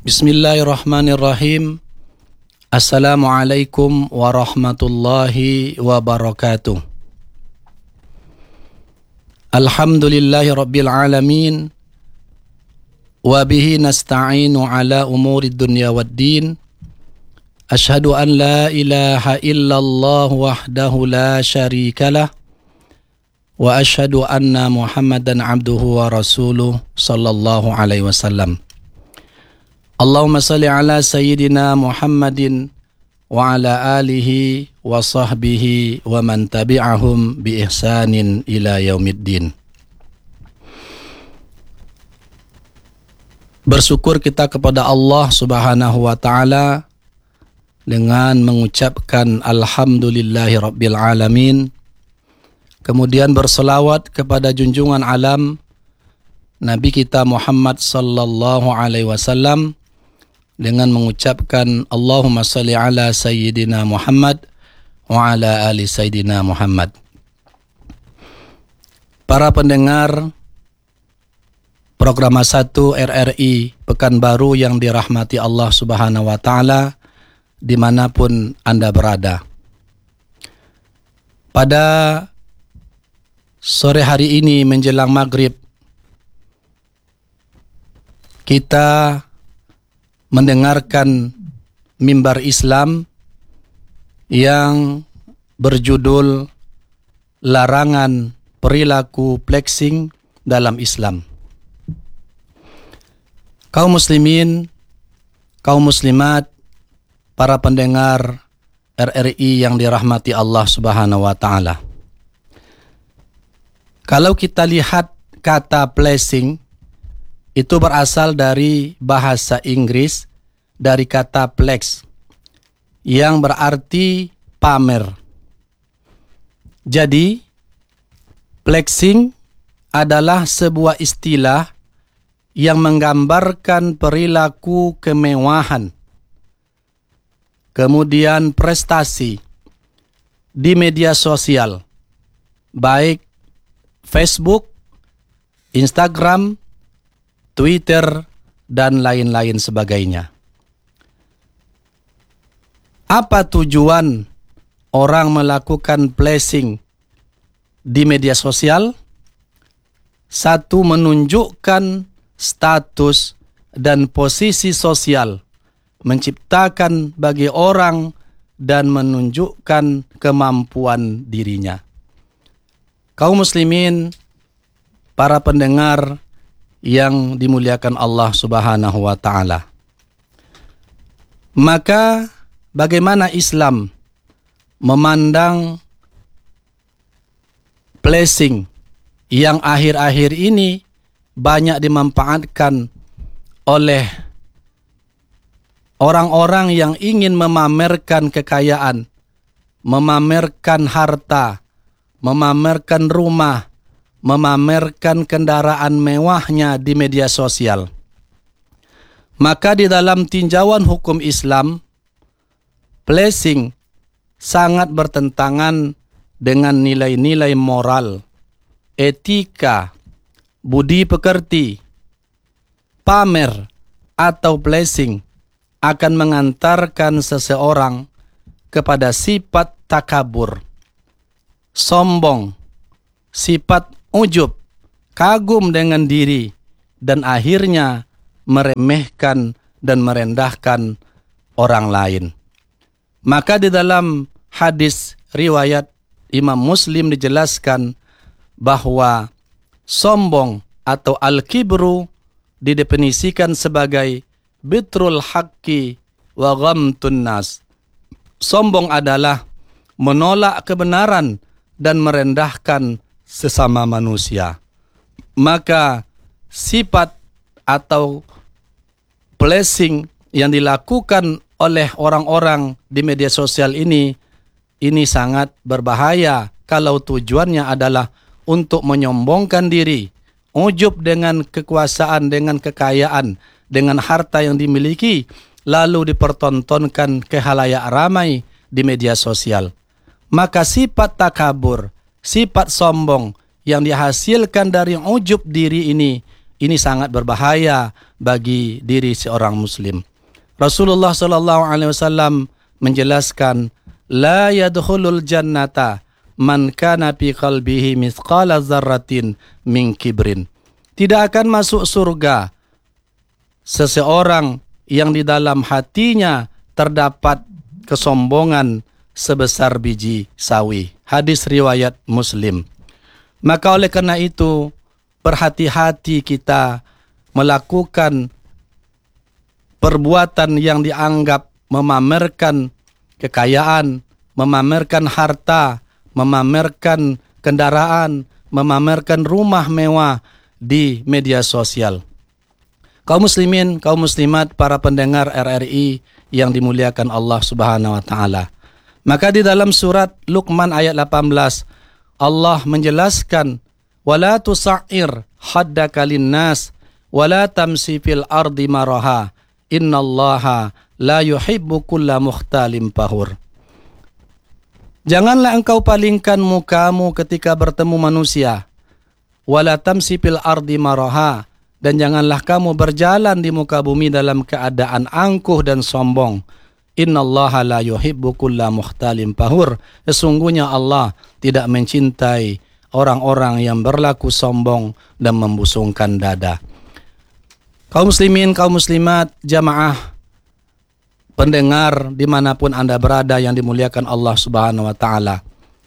Bismillahirrahmanirrahim. Assalamualaikum warahmatullahi wabarakatuh. Alhamdulillahi rabbil alamin. Wa bihi nasta'inu ala umuri dunya waddin. Ashhadu an la ilaha illallah wahdahu la syarikalah. Wa ashhadu anna Muhammadan abduhu wa rasuluh sallallahu alaihi wasallam. Allahumma salli ala sayyidina Muhammadin wa ala alihi wa sahbihi wa man tabi'ahum bi ihsanin ila yaumiddin. Bersyukur kita kepada Allah Subhanahu wa taala dengan mengucapkan alhamdulillahi rabbil alamin. Kemudian berselawat kepada junjungan alam Nabi kita Muhammad sallallahu alaihi wasallam dengan mengucapkan Allahumma salli ala sayyidina Muhammad wa ala ali sayyidina Muhammad. Para pendengar program 1 RRI Pekanbaru yang dirahmati Allah Subhanahu wa taala dimanapun Anda berada. Pada sore hari ini menjelang maghrib kita mendengarkan mimbar Islam yang berjudul Larangan Perilaku Flexing dalam Islam. Kaum muslimin, kaum muslimat, para pendengar RRI yang dirahmati Allah Subhanahu wa taala. Kalau kita lihat kata flexing itu berasal dari bahasa Inggris, dari kata flex, yang berarti pamer. Jadi, flexing adalah sebuah istilah yang menggambarkan perilaku kemewahan, kemudian prestasi di media sosial, baik Facebook, Instagram, Twitter, dan lain-lain sebagainya. Apa tujuan orang melakukan flexing di media sosial? Satu, menunjukkan status dan posisi sosial, menciptakan bagi orang dan menunjukkan kemampuan dirinya. Kaum muslimin, para pendengar yang dimuliakan Allah Subhanahu wa taala. Maka bagaimana Islam memandang flexing yang akhir-akhir ini banyak dimanfaatkan oleh orang-orang yang ingin memamerkan kekayaan, memamerkan harta, memamerkan rumah, memamerkan kendaraan mewahnya di media sosial. Maka di dalam tinjauan hukum Islam, flexing sangat bertentangan dengan nilai-nilai moral, etika, budi pekerti. Pamer atau flexing akan mengantarkan seseorang kepada sifat takabur, sombong, sifat ujub, kagum dengan diri, dan akhirnya meremehkan dan merendahkan orang lain. Maka di dalam hadis riwayat Imam Muslim dijelaskan bahwa sombong atau al-kibru didefinisikan sebagai bitrul haqqi wa ghamtun nas. Sombong adalah menolak kebenaran dan merendahkan sesama manusia. Maka sifat atau flexing yang dilakukan oleh orang-orang di media sosial ini sangat berbahaya kalau tujuannya adalah untuk menyombongkan diri, ujub dengan kekuasaan, dengan kekayaan, dengan harta yang dimiliki, lalu dipertontonkan ke khalayak ramai di media sosial. Maka sifat takabur, sifat sombong yang dihasilkan dari ujub diri ini sangat berbahaya bagi diri seorang muslim. Rasulullah sallallahu alaihi wasallam menjelaskan, la yadkhulul jannata man kana fi qalbihi mithqala dzarratin min kibrin. Tidak akan masuk surga seseorang yang di dalam hatinya terdapat kesombongan sebesar biji sawi. Hadis riwayat Muslim. Maka oleh karena itu, berhati-hati kita melakukan perbuatan yang dianggap memamerkan kekayaan, memamerkan harta, memamerkan kendaraan, memamerkan rumah mewah di media sosial. Kaum muslimin, kaum muslimat, para pendengar RRI yang dimuliakan Allah Subhanahu wa taala. Maka di dalam surat Luqman ayat 18 Allah menjelaskan, wala tusa'ir haddaka linnas wala tamsi fil ardi maraha innallaha la yuhibbu kulla mukhtalin fakhur. Janganlah engkau palingkan mukamu ketika bertemu manusia. Wala tamsi fil ardi maraha, dan janganlah kamu berjalan di muka bumi dalam keadaan angkuh dan sombong. Innallaha la yuhibbu kulla mukhtalin fakhur. Sesungguhnya Allah tidak mencintai orang-orang yang berlaku sombong dan membusungkan dada. Kaum muslimin, kaum muslimat, jamaah pendengar dimanapun Anda berada yang dimuliakan Allah Subhanahu wa taala.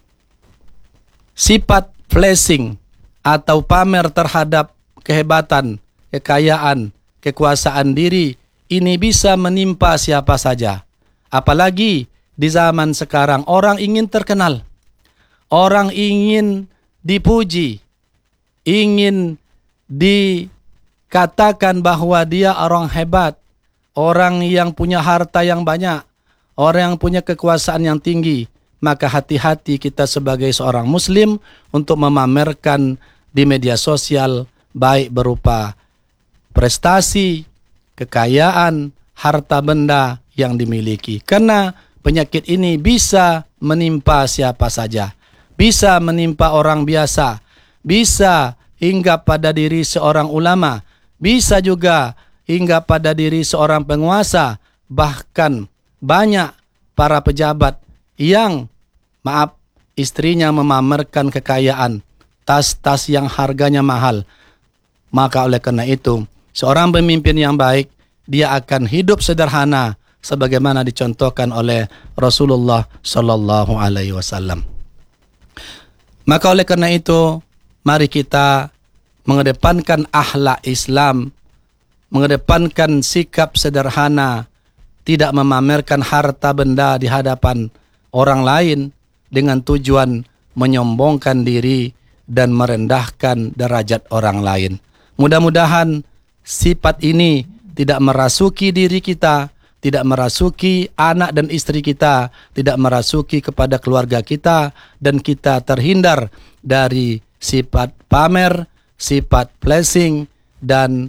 Sifat flexing atau pamer terhadap kehebatan, kekayaan, kekuasaan diri ini bisa menimpa siapa saja. Apalagi di zaman sekarang orang ingin terkenal, orang ingin dipuji, ingin dikatakan bahwa dia orang hebat, orang yang punya harta yang banyak, orang yang punya kekuasaan yang tinggi. Maka hati-hati kita sebagai seorang muslim untuk memamerkan di media sosial, baik berupa prestasi, kekayaan, harta benda yang dimiliki. Karena penyakit ini bisa menimpa siapa saja. Bisa menimpa orang biasa, bisa hingga pada diri seorang ulama, bisa juga hingga pada diri seorang penguasa, bahkan banyak para pejabat yang, istrinya memamerkan kekayaan, tas-tas yang harganya mahal. Maka oleh karena itu, seorang pemimpin yang baik, dia akan hidup sederhana sebagaimana dicontohkan oleh Rasulullah sallallahu alaihi wasallam. Maka oleh karena itu, mari kita mengedepankan akhlak Islam, mengedepankan sikap sederhana, tidak memamerkan harta benda di hadapan orang lain dengan tujuan menyombongkan diri dan merendahkan derajat orang lain. Mudah-mudahan sifat ini tidak merasuki diri kita, tidak merasuki anak dan istri kita, tidak merasuki kepada keluarga kita, dan kita terhindar dari sifat pamer, sifat flexing, dan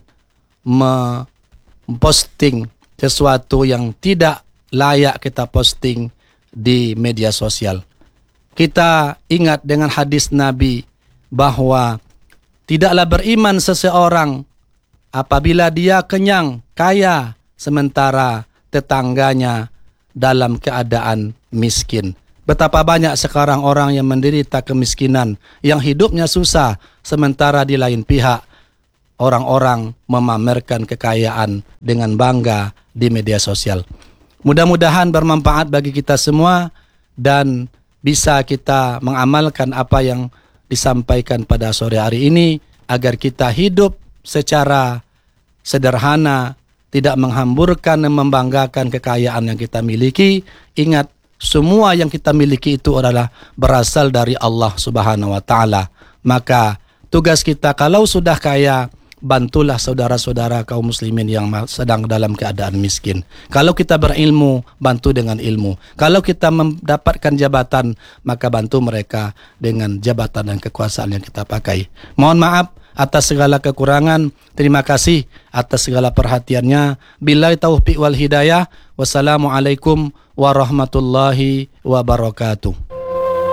memposting sesuatu yang tidak layak kita posting di media sosial. Kita ingat dengan hadis Nabi bahwa tidaklah beriman seseorang apabila dia kenyang, kaya, sementara tetangganya dalam keadaan miskin. Betapa banyak sekarang orang yang menderita kemiskinan, yang hidupnya susah, sementara di lain pihak orang-orang memamerkan kekayaan dengan bangga di media sosial. Mudah-mudahan bermanfaat bagi kita semua dan bisa kita mengamalkan apa yang disampaikan pada sore hari ini agar kita hidup secara sederhana, tidak menghamburkan dan membanggakan kekayaan yang kita miliki. Ingat, semua yang kita miliki itu adalah berasal dari Allah Subhanahu wa taala. Maka tugas kita kalau sudah kaya, bantulah saudara-saudara kaum muslimin yang sedang dalam keadaan miskin. Kalau kita berilmu, bantu dengan ilmu. Kalau kita mendapatkan jabatan, maka bantu mereka dengan jabatan dan kekuasaan yang kita pakai. Mohon maaf atas segala kekurangan. Terima kasih atas segala perhatiannya. Billahi taufiq wal hidayah. Wassalamualaikum warahmatullahi wabarakatuh.